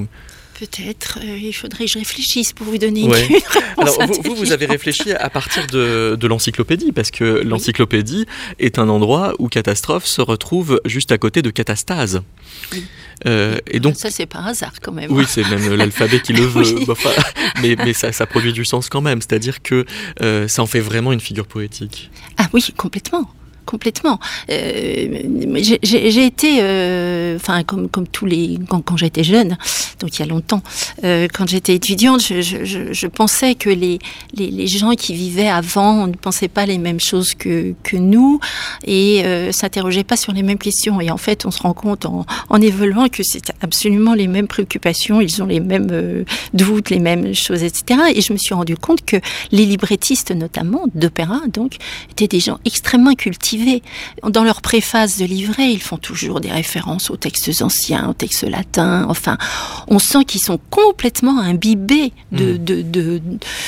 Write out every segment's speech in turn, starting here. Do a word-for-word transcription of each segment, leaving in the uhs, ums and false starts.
ou... Peut-être, euh, il faudrait que je réfléchisse pour vous donner ouais. une réponse. Alors, vous, vous, vous avez réfléchi à partir de, de l'encyclopédie, parce que oui. l'encyclopédie est un endroit où catastrophe se retrouve juste à côté de catastase. Oui. Euh, et donc, ça, c'est par hasard quand même. Oui, c'est même l'alphabet qui le veut. Oui. Enfin, mais mais ça, ça produit du sens quand même, c'est-à-dire que euh, ça en fait vraiment une figure poétique. Ah oui, complètement. Complètement. Euh, j'ai, j'ai, j'ai été, enfin, euh, comme comme tous les, quand, quand j'étais jeune, donc il y a longtemps, euh, quand j'étais étudiante, je, je, je pensais que les, les les gens qui vivaient avant ne pensaient pas les mêmes choses que que nous et euh, s'interrogeaient pas sur les mêmes questions. Et en fait, on se rend compte en, en évoluant que c'est absolument les mêmes préoccupations, ils ont les mêmes euh, doutes, les mêmes choses, et cetera. Et je me suis rendu compte que les librettistes, notamment d'opéra, donc, étaient des gens extrêmement cultivés. Dans leur préface de livret, ils font toujours des références aux textes anciens, aux textes latins. Enfin, on sent qu'ils sont complètement imbibés de, mmh. de, de,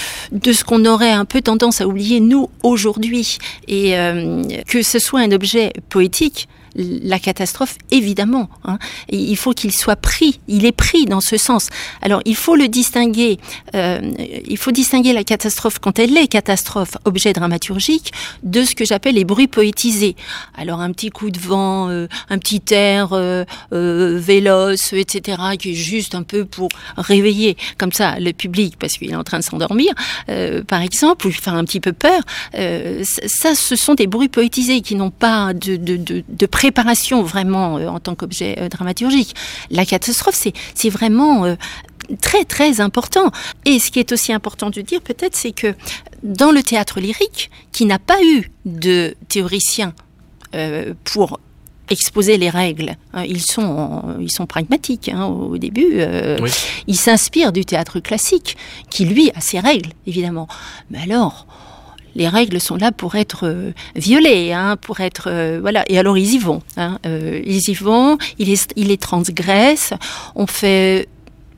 de ce qu'on aurait un peu tendance à oublier, nous, aujourd'hui. Et euh, que ce soit un objet poétique, la catastrophe, évidemment, hein, il faut qu'il soit pris, il est pris dans ce sens. Alors, il faut le distinguer, euh, il faut distinguer la catastrophe quand elle est catastrophe, objet dramaturgique, de ce que j'appelle les bruits poétisés. Alors, un petit coup de vent, euh, un petit air euh, euh, véloce, et cetera, qui est juste un peu pour réveiller, comme ça, le public, parce qu'il est en train de s'endormir, euh, par exemple, ou lui faire un petit peu peur. Euh, ça, ce sont des bruits poétisés qui n'ont pas de, de, de, de préparation vraiment euh, en tant qu'objet euh, dramaturgique. La catastrophe, c'est, c'est vraiment euh, très très important. Et ce qui est aussi important de dire peut-être, c'est que dans le théâtre lyrique, qui n'a pas eu de théoricien euh, pour exposer les règles, hein, ils sont ils sont pragmatiques hein, au début. Euh, oui. Ils s'inspirent du théâtre classique, qui lui a ses règles évidemment. Mais alors, les règles sont là pour être euh, violées, hein, pour être euh, voilà. Et alors ils y vont, hein, euh, ils y vont, ils les, ils les transgressent. On fait,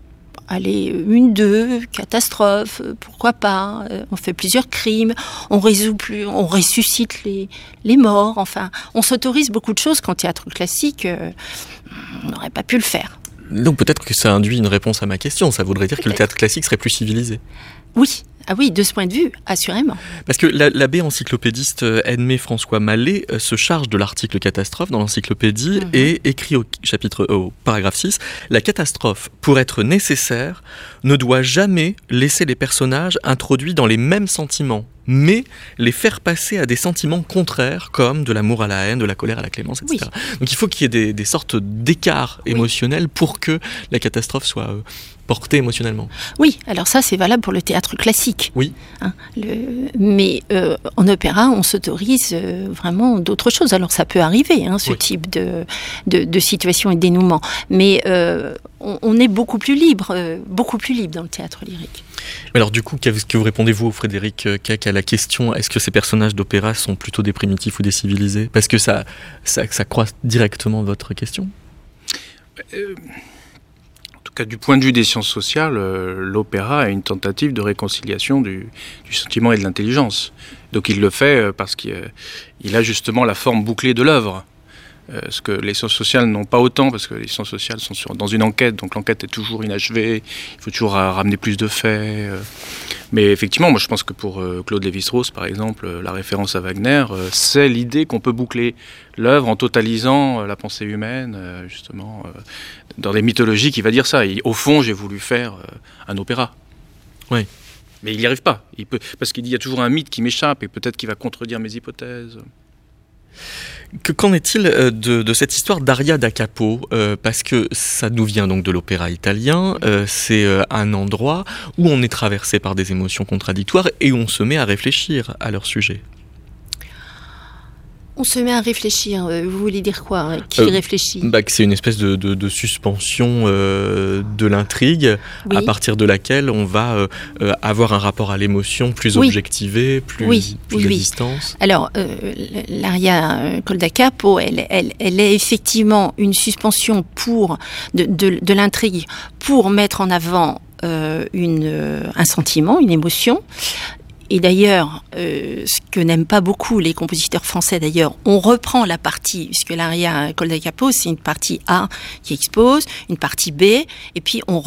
allez, une, deux catastrophes, pourquoi pas. Euh, on fait plusieurs crimes, on résout plus, on ressuscite les les morts. Enfin, on s'autorise beaucoup de choses qu'en théâtre classique, euh, on n'aurait pas pu le faire. Donc peut-être que ça induit une réponse à ma question. Ça voudrait dire peut-être que le théâtre classique serait plus civilisé. Oui. Ah oui, de ce point de vue, assurément. Parce que l'abbé encyclopédiste Edmé François Mallet se charge de l'article catastrophe dans l'encyclopédie mmh. et écrit au chapitre au paragraphe six, la catastrophe, pour être nécessaire, ne doit jamais laisser les personnages introduits dans les mêmes sentiments, mais les faire passer à des sentiments contraires, comme de l'amour à la haine, de la colère à la clémence, et cetera. Oui. Donc il faut qu'il y ait des, des sortes d'écarts oui. émotionnels pour que la catastrophe soit euh, portée émotionnellement. Oui, alors ça c'est valable pour le théâtre classique. Oui. Hein, le... Mais euh, en opéra, on s'autorise euh, vraiment d'autres choses. Alors ça peut arriver, hein, ce oui. type de, de, de situation et de dénouement. Mais euh, on, on est beaucoup plus libre, euh, beaucoup plus libre dans le théâtre lyrique. Alors du coup, qu'est-ce que vous répondez-vous, Frédéric Keck, à la question, est-ce que ces personnages d'opéra sont plutôt des primitifs ou des civilisés ? Parce que ça, ça, ça croise directement votre question. Euh, en tout cas, du point de vue des sciences sociales, euh, l'opéra est une tentative de réconciliation du, du sentiment et de l'intelligence. Donc il le fait euh, parce qu'il euh, a justement la forme bouclée de l'œuvre. Euh, ce que les sciences sociales n'ont pas autant, parce que les sciences sociales sont sur, dans une enquête, donc l'enquête est toujours inachevée, il faut toujours euh, ramener plus de faits. Euh. Mais effectivement, moi je pense que pour euh, Claude Lévi-Strauss, par exemple, euh, la référence à Wagner, euh, c'est l'idée qu'on peut boucler l'œuvre en totalisant euh, la pensée humaine, euh, justement, euh, dans des mythologies qui va dire ça. Et, au fond, j'ai voulu faire euh, un opéra. Oui. Mais il n'y arrive pas, il peut, parce qu'il dit il y a toujours un mythe qui m'échappe et peut-être qu'il va contredire mes hypothèses. Que, qu'en est-il de, de cette histoire d'Aria da Capo euh, parce que ça nous vient donc de l'opéra italien, euh, c'est euh, un endroit où on est traversé par des émotions contradictoires et où on se met à réfléchir à leur sujet. On se met à réfléchir. Vous voulez dire quoi hein? Qui euh, réfléchit bah, que c'est une espèce de, de, de suspension euh, de l'intrigue oui. à partir de laquelle on va euh, euh, avoir un rapport à l'émotion plus oui. objectivé, plus, oui. plus oui, de oui. distance. Alors, euh, l'Aria Col da Capo, elle, elle, elle est effectivement une suspension pour de, de, de l'intrigue pour mettre en avant euh, une, un sentiment, une émotion. Et d'ailleurs, euh, ce que n'aiment pas beaucoup les compositeurs français, d'ailleurs, on reprend la partie, puisque l'Aria Col da Capo, c'est une partie A qui expose, une partie B, et puis on